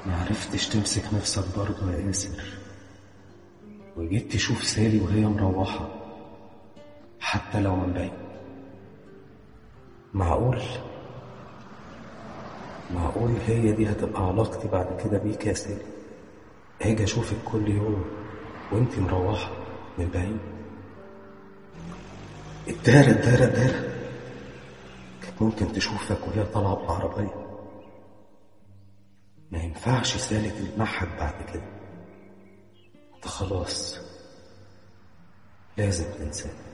معرفتش تمسك نفسك برضه يا ياسر، وجيت تشوف سالي وهي مروحة حتى لو من بعيد. معقول هي دي هتبقى علاقتي بعد كده بيك يا سالي؟ هاجي اشوفك كل يوم وانتي مروحة من بعيد؟ الدارة كانت ممكن تشوفك وهي طالعة بالعربية. ما ينفعش سالي تلمحك بعد كده. انت خلاص لازم تنساه.